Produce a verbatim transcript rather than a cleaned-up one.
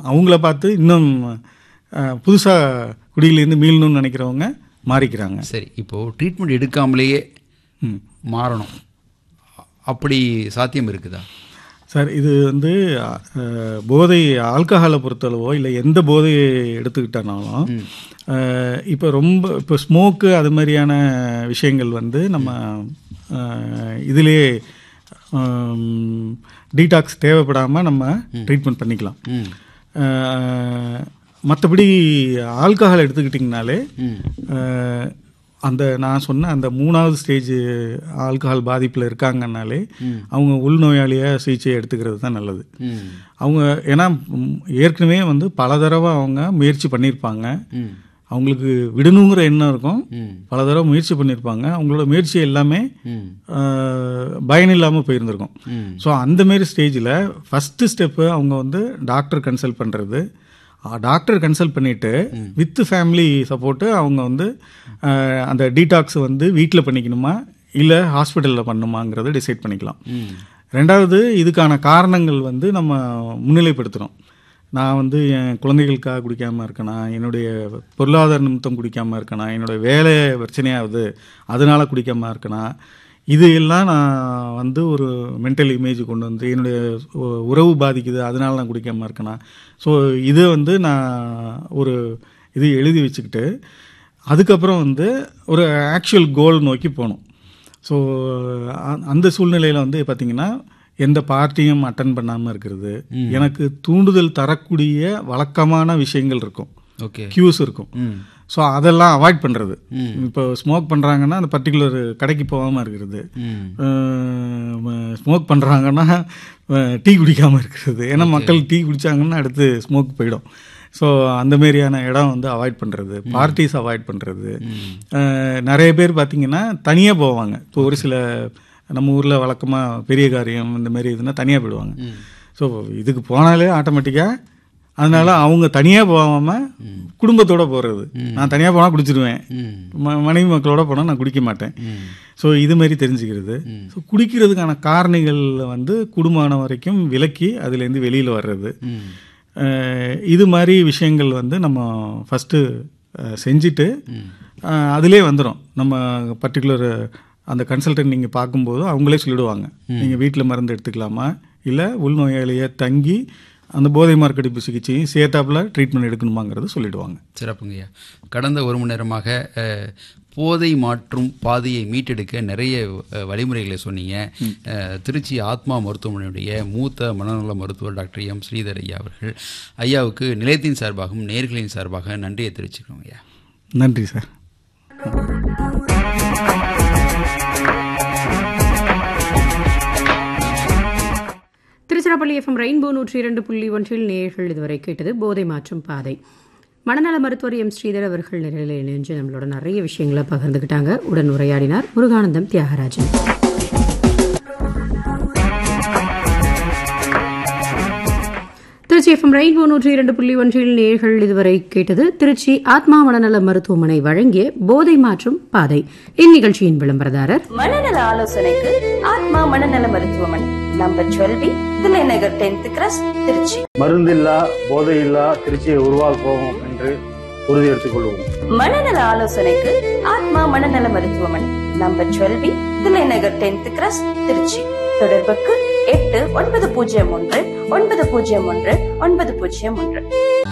அவங்கள பார்த்து இன்னும் புதுசாக குடியிலேருந்து மீளணும்னு நினைக்கிறவங்க மாறிக்கிறாங்க. சரி, இப்போது ட்ரீட்மெண்ட் எடுக்காமலேயே மாறணும், அப்படி சாத்தியம் இருக்குதா சார்? இது வந்து போதை ஆல்கஹாலை பொறுத்தளவோ இல்லை எந்த போதையை எடுத்துக்கிட்டனாலும் இப்போ ரொம்ப இப்போ ஸ்மோக்கு அது மாதிரியான விஷயங்கள் வந்து நம்ம இதிலே டீடாக்ஸ் தேவைப்படாமல் நம்ம ட்ரீட்மெண்ட் பண்ணிக்கலாம். மற்றபடி ஆல்கஹால் எடுத்துக்கிட்டிங்கனாலே அந்த நான் சொன்ன அந்த மூணாவது ஸ்டேஜ் ஆல்கஹால் பாதிப்பில் இருக்காங்கன்னாலே அவங்க உள்நோயாளியாக சிகிச்சை எடுத்துக்கிறது தான் நல்லது. அவங்க ஏன்னா ஏற்கனவே வந்து பல தடவை அவங்க முயற்சி பண்ணியிருப்பாங்க, அவங்களுக்கு விடணுங்கிற எண்ணம் இருக்கும், பல தடவை முயற்சி பண்ணியிருப்பாங்க, அவங்களோட முயற்சி எல்லாமே பயன் இல்லாமல் போயிருந்திருக்கும். ஸோ அந்தமாரி ஸ்டேஜில் ஃபஸ்ட்டு ஸ்டெப்பு அவங்க வந்து டாக்டர் கன்சல்ட் பண்ணுறது. டாக்டர் கன்சல்ட் பண்ணிவிட்டு வித் ஃபேமிலி சப்போர்ட்டு அவங்க வந்து அந்த டீடாக்ஸ் வந்து வீட்டில் பண்ணிக்கணுமா இல்லை ஹாஸ்பிட்டலில் பண்ணணுமாங்கிறத டிசைட் பண்ணிக்கலாம். ரெண்டாவது, இதுக்கான காரணங்கள் வந்து நம்ம முன்னிலைப்படுத்துகிறோம். நான் வந்து என் குழந்தைகளுக்காக குடிக்காமல் இருக்கேனா, என்னுடைய பொருளாதார நிமித்தம் குடிக்காமல் இருக்கேனா, என்னுடைய வேலை பிரச்சனையாகுது அதனால் குடிக்காமல் இருக்கேனா, இது எல்லாம் நான் வந்து ஒரு மென்டல் இமேஜ் கொண்டு வந்து என்னுடைய உறவு பாதிக்குது அதனால நான் குடிக்காமல் இருக்கேனா. ஸோ இதை வந்து நான் ஒரு இது எழுதி வச்சுக்கிட்டு அதுக்கப்புறம் வந்து ஒரு ஆக்சுவல் கோல் நோக்கி போகணும். ஸோ அந்த சூழ்நிலையில் வந்து பார்த்திங்கன்னா எந்த பார்ட்டியும் அட்டன் பண்ணாமல் இருக்கிறது, எனக்கு தூண்டுதல் தரக்கூடிய வழக்கமான விஷயங்கள் இருக்கும், கியூஸ் இருக்கும். ஸோ அதெல்லாம் அவாய்ட் பண்ணுறது. இப்போ ஸ்மோக் பண்ணுறாங்கன்னா அந்த பர்டிகுலர் கடைக்கு போகாமல் இருக்கிறது, ஸ்மோக் பண்ணுறாங்கன்னா டீ குடிக்காமல் இருக்கிறது. ஏன்னா மக்கள் டீ குடித்தாங்கன்னா அடுத்து ஸ்மோக் போயிடும். ஸோ அந்தமாரியான இடம் வந்து அவாய்ட் பண்ணுறது, பார்ட்டிஸ் அவாய்ட் பண்ணுறது. நிறைய பேர் பார்த்திங்கன்னா தனியாக போவாங்க. இப்போ ஒரு சில நம்ம ஊரில் வழக்கமாக பெரிய காரியம் இந்த மாதிரி இதுனா தனியாக போயிடுவாங்க. ஸோ இதுக்கு போனாலே ஆட்டோமேட்டிக்காக அதனால் அவங்க தனியாக போகாமல் குடும்பத்தோடு போகிறது. நான் தனியாக போனால் குடிச்சிடுவேன், ம மனைவி மக்களோட போனால் நான் குடிக்க மாட்டேன். ஸோ இதுமாரி தெரிஞ்சுக்கிறது. ஸோ குடிக்கிறதுக்கான காரணிகள் வந்து குடும்பமான வரைக்கும் விலக்கி அதுலேருந்து வெளியில் வர்றது, இது மாதிரி விஷயங்கள் வந்து நம்ம ஃபஸ்ட்டு செஞ்சுட்டு அதிலே வந்துடும். நம்ம பர்டிகுலர் அந்த கன்சல்டன்ட் நீங்கள் பார்க்கும்போது அவங்களே சொல்லிவிடுவாங்க, நீங்கள் வீட்டில் மருந்து எடுத்துக்கலாமா இல்லை உள்நோயாளியை தங்கி அந்த போதை மார்க்கெடிப்பு சிகிச்சையும் சேர்த்தாப்புல ட்ரீட்மெண்ட் எடுக்கணுமாங்கிறது சொல்லிடுவாங்க. சிறப்புங்கய்யா. கடந்த ஒரு மணி நேரமாக போதை மாற்றும் பாதையை மீட்டெடுக்க நிறைய வழிமுறைகளை சொன்னீங்க. திருச்சி ஆத்மா மருத்துவமனையுடைய மூத்த மனநல மருத்துவர் டாக்டர் எம் ஸ்ரீதர் ஐயா அவர்கள், ஐயாவுக்கு நிலையத்தின் சார்பாகவும் நேயர்களின் சார்பாக நன்றியை தெரிவிச்சுக்கிறோம் ஐயா. நன்றி சார். திருச்சிராப்பள்ளி எஃப்எம் ரெயின்போ நூற்றி இரண்டு புள்ளி ஒன்றில் நேயர்கள் இதுவரை கேட்டது போதை மாற்றும் பாதை. மனநல மருத்துவர் எம் ஸ்ரீதர் அவர்கள் நிலையில் இணைஞ்சு நம்மளோட நிறைய விஷயங்களை பகிர்ந்துக்கிட்டாங்க. உடன் உரையாடினார் முருகானந்தம் தியாகராஜன். திருச்சி எஃப்எம் ரெயின்போ நூற்றி இரண்டு புள்ளி ஒன்றில் நேயர்கள் இதுவரை கேட்டது திருச்சி ஆத்மா மனநல மருத்துவமனை வழங்கிய போதை மாற்றும் பாதை. இந்நிகழ்ச்சியின் விளம்பரதாரர் மனநல ஆலோசனைக்கு ஆத்மா மனநல மருத்துவமனை, number டுவெல்வி Thillai Nagar tenth cross, Trichy. மருந்தில்லா போதையில்லா திருச்சியை உருவாக்குவோம் என்று உறுதி எடுத்துக் கொள்வோம். மனநல ஆலோசனைக்கு ஆத்மா மனநல மருத்துவமனை, number டுவெல்வி Thillai Nagar tenth cross, Trichy. தொடர்புக்கு எட்டு ஒன்பது பூஜ்ஜியம் ஒன்று ஒன்பது பூஜ்ஜியம் ஒன்று ஒன்பது பூஜ்ஜியம் ஒன்று.